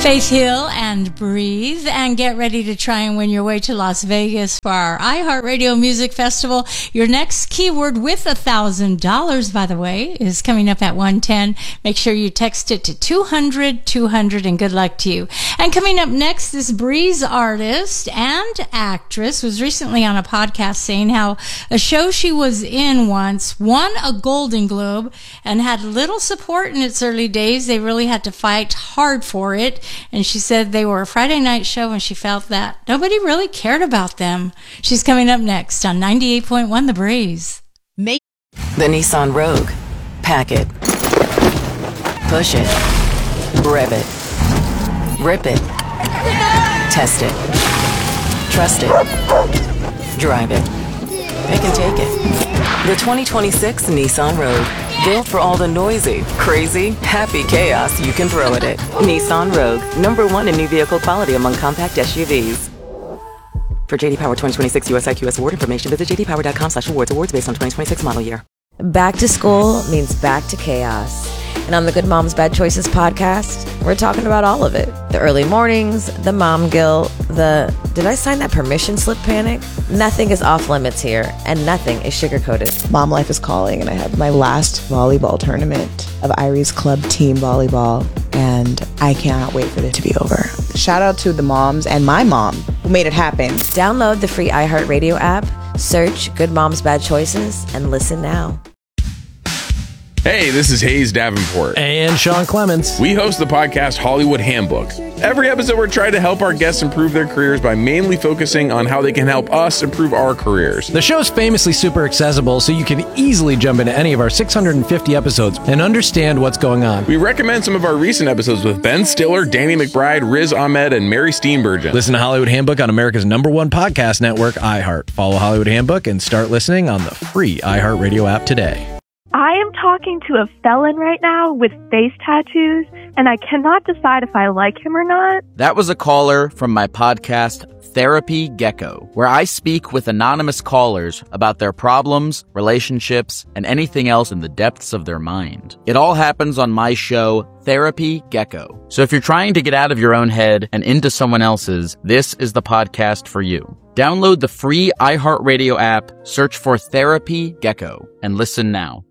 Faith Hill and Breathe, and get ready to try and win your way to Las Vegas for our iHeartRadio Music Festival. Your next keyword with $1,000, by the way, is coming up at 1:10. Make sure you text it to 200, and good luck to you. And coming up next, this Breeze artist and actress was recently on a podcast saying how a show she was in once won a Golden Globe and had little support in its early days. They really had to fight hard for it. And she said they were a Friday night show and she felt that nobody really cared about them. She's coming up next on 98.1 The Breeze. The Nissan Rogue. Pack it. Push it. Rev it. Rip it. Test it. Trust it. Drive it. Pick and take it. The 2026 Nissan Rogue. Built for all the noisy, crazy, happy chaos you can throw at it. Nissan Rogue, #1 in new vehicle quality among compact SUVs. For JD Power 2026 US IQS award information, visit jdpower.com/awards. Awards based on 2026 model year. Back to school means back to chaos. And on the Good Moms Bad Choices podcast, we're talking about all of it. The early mornings, the mom guilt, the did I sign that permission slip panic? Nothing is off limits here, and nothing is sugar-coated. Mom life is calling, and I have my last volleyball tournament of Irie's club team volleyball, and I cannot wait for it to be over. Shout out to the moms and my mom who made it happen. Download the free iHeartRadio app, search Good Moms Bad Choices, and listen now. Hey, this is Hayes Davenport. And Sean Clements. We host the podcast Hollywood Handbook. Every episode, we're trying to help our guests improve their careers by mainly focusing on how they can help us improve our careers. The show's famously super accessible, so you can easily jump into any of our 650 episodes and understand what's going on. We recommend some of our recent episodes with Ben Stiller, Danny McBride, Riz Ahmed, and Mary Steenburgen. Listen to Hollywood Handbook on America's #1 podcast network, iHeart. Follow Hollywood Handbook and start listening on the free iHeartRadio app today. I am talking to a felon right now with face tattoos, and I cannot decide if I like him or not. That was a caller from my podcast, Therapy Gecko, where I speak with anonymous callers about their problems, relationships, and anything else in the depths of their mind. It all happens on my show, Therapy Gecko. So if you're trying to get out of your own head and into someone else's, this is the podcast for you. Download the free iHeartRadio app, search for Therapy Gecko, and listen now.